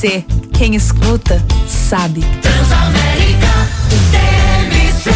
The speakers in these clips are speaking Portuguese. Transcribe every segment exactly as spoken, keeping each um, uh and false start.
Quem escuta, sabe. Transamérica, T M C.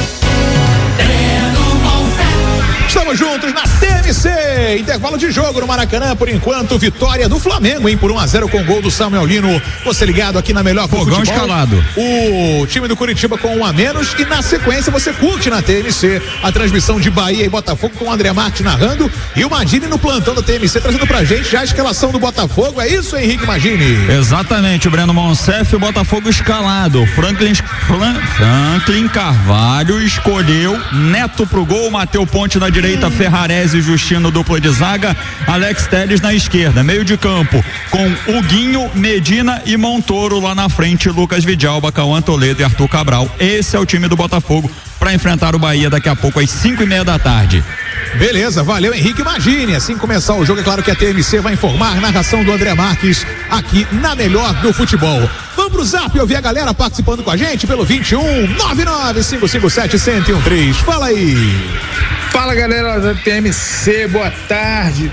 Estamos juntos na T M C, intervalo de jogo no Maracanã, por enquanto, vitória do Flamengo, hein, por um a zero com gol do Samuel Lino. Você ligado aqui na melhor Fogão futebol, escalado. O time do Curitiba com um a menos e na sequência você curte na T M C a transmissão de Bahia e Botafogo com o André Marques narrando e o Magini no plantão da T M C trazendo pra gente já a escalação do Botafogo. É isso, Henrique Magini? Exatamente, o Breno Monsef, o Botafogo escalado. Franklin, Fran, Franklin Carvalho escolheu Neto pro gol, Mateu Ponte na direita, Ferrarese e Justino dupla de zaga, Alex Telles na esquerda, meio de campo com Huguinho, Medina e Montoro lá na frente, Lucas Vidalba, Cauã Toledo e Arthur Cabral. Esse é o time do Botafogo para enfrentar o Bahia daqui a pouco às cinco e meia da tarde. Beleza, valeu Henrique Magini. Assim começar o jogo, é claro que a T M C vai informar, narração do André Marques aqui na melhor do futebol. Vamos pro Zap ouvir a galera participando com a gente pelo vinte e um, nove nove cinco cinco sete, um zero um três. Fala aí. Fala galera da T M C, boa tarde.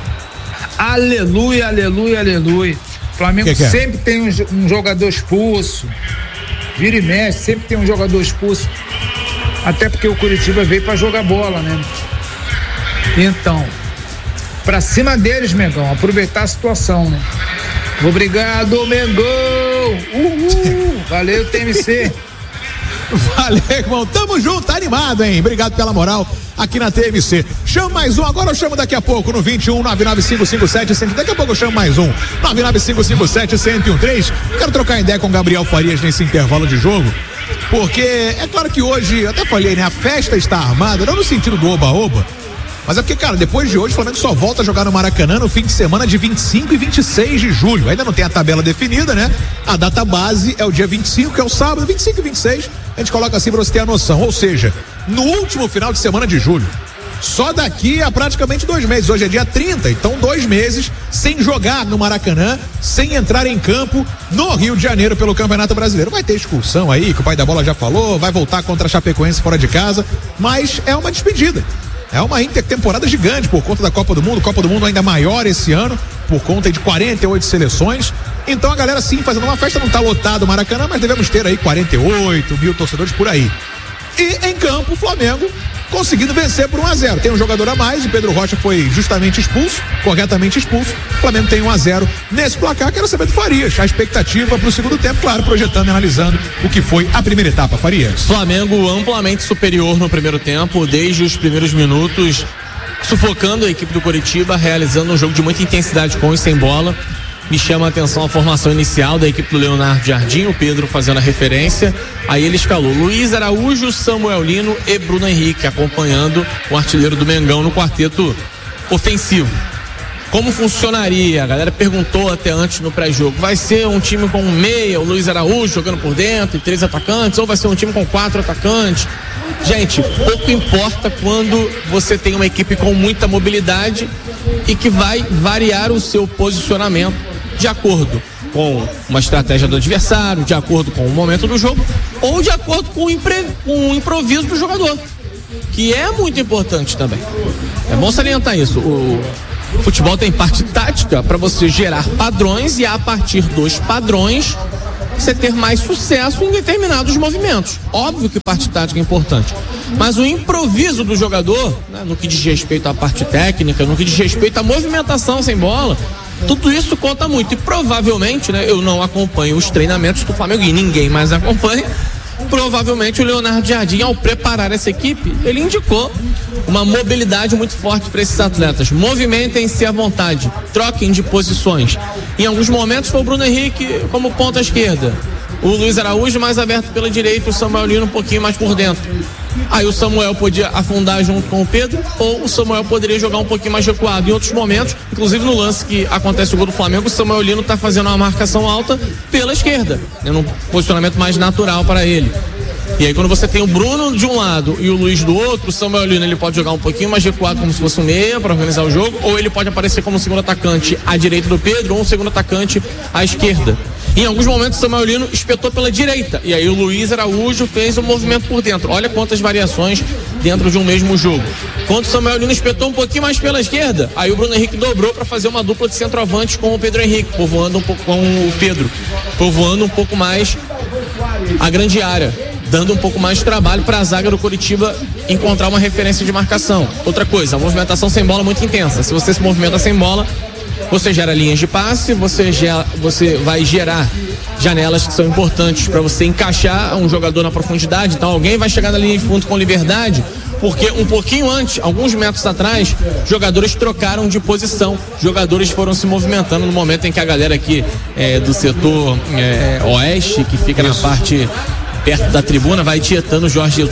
Aleluia, aleluia, aleluia. Flamengo que que é? sempre tem um, um jogador expulso. Vira e mexe, sempre tem um jogador expulso. Até porque o Curitiba veio pra jogar bola, né? Então, pra cima deles, Mengão, aproveitar a situação, né? Obrigado, Mengão! Uhul! Valeu, T M C! Valeu, irmão. Tamo junto, tá animado, hein? Obrigado pela moral aqui na T M C. Chama mais um, agora eu chamo daqui a pouco no vinte e um, nove nove cinco cinco sete, cem. Daqui a pouco eu chamo mais um, nove nove cinco cinco sete, um zero um três. Quero trocar ideia com o Gabriel Farias nesse intervalo de jogo, porque é claro que hoje, eu até falei, né? A festa está armada, não no sentido do oba-oba, mas é porque, cara, depois de hoje o Flamengo só volta a jogar no Maracanã no fim de semana de vinte e cinco e vinte e seis de julho. Ainda não tem a tabela definida, né? A data base é o dia vinte e cinco, que é o sábado, vinte e cinco e vinte e seis. A gente coloca assim pra você ter a noção. Ou seja, no último final de semana de julho. Só daqui a praticamente dois meses. Hoje é dia trinta, então dois meses sem jogar no Maracanã, sem entrar em campo no Rio de Janeiro pelo Campeonato Brasileiro. Vai ter excursão aí, que o pai da bola já falou, vai voltar contra a Chapecoense fora de casa, mas é uma despedida. É uma intertemporada gigante por conta da Copa do Mundo, Copa do Mundo ainda maior esse ano, por conta de quarenta e oito seleções. Então a galera sim fazendo uma festa, não tá lotado o Maracanã, mas devemos ter aí quarenta e oito mil torcedores por aí. E em campo o Flamengo conseguindo vencer por um a zero. Tem um jogador a mais, o Pedro Rocha foi justamente expulso, corretamente expulso. O Flamengo tem um a zero nesse placar. Quero saber do Farias, a expectativa pro segundo tempo, claro, projetando e analisando o que foi a primeira etapa, Farias. Flamengo amplamente superior no primeiro tempo, desde os primeiros minutos, sufocando a equipe do Curitiba, realizando um jogo de muita intensidade com e sem bola. Me chama a atenção a formação inicial da equipe do Leonardo Jardim, o Pedro fazendo a referência. Aí ele escalou Luiz Araújo, Samuel Lino e Bruno Henrique, acompanhando o artilheiro do Mengão no quarteto ofensivo. Como funcionaria? A galera perguntou até antes no pré-jogo. Vai ser um time com um meia, o Luiz Araújo jogando por dentro e três atacantes, ou vai ser um time com quatro atacantes? Gente, pouco importa quando você tem uma equipe com muita mobilidade e que vai variar o seu posicionamento de acordo com uma estratégia do adversário, de acordo com o momento do jogo ou de acordo com o, impre... com o improviso do jogador, que é muito importante também. É bom salientar isso. O futebol tem parte tática para você gerar padrões e a partir dos padrões você ter mais sucesso em determinados movimentos. Óbvio que parte tática é importante, mas o improviso do jogador, né, no que diz respeito à parte técnica, no que diz respeito à movimentação sem bola, tudo isso conta muito. E provavelmente, né, eu não acompanho os treinamentos do Flamengo e ninguém mais acompanha. Provavelmente o Leonardo Jardim, ao preparar essa equipe, ele indicou uma mobilidade muito forte para esses atletas. Movimentem-se à vontade, troquem de posições. Em alguns momentos foi o Bruno Henrique como ponta esquerda, o Luiz Araújo mais aberto pela direita, o Samuel Lino um pouquinho mais por dentro. Aí o Samuel podia afundar junto com o Pedro, ou o Samuel poderia jogar um pouquinho mais recuado. Em outros momentos, inclusive no lance que acontece o gol do Flamengo, o Samuel Lino está fazendo uma marcação alta pela esquerda, né, num posicionamento mais natural para ele. E aí quando você tem o Bruno de um lado e o Luiz do outro, o Samuel Lino ele pode jogar um pouquinho mais recuado como se fosse um meia para organizar o jogo, ou ele pode aparecer como segundo atacante à direita do Pedro ou um segundo atacante à esquerda. Em alguns momentos o Samuel Lino espetou pela direita e aí o Luiz Araújo fez um movimento por dentro. Olha quantas variações dentro de um mesmo jogo. Quando o Samuel Lino espetou um pouquinho mais pela esquerda, aí o Bruno Henrique dobrou para fazer uma dupla de centroavante com o Pedro Henrique, povoando um pouco com o Pedro, povoando um pouco mais a grande área, dando um pouco mais de trabalho para a zaga do Coritiba encontrar uma referência de marcação. Outra coisa, a movimentação sem bola é muito intensa. Se você se movimenta sem bola, você gera linhas de passe, você, gera, você vai gerar janelas que são importantes para você encaixar um jogador na profundidade. Então alguém vai chegar na linha de fundo com liberdade, porque um pouquinho antes, alguns metros atrás, jogadores trocaram de posição, jogadores foram se movimentando no momento em que a galera aqui é, do setor é, oeste, que fica Isso. na parte perto da tribuna, vai tietando o Jorge Jesus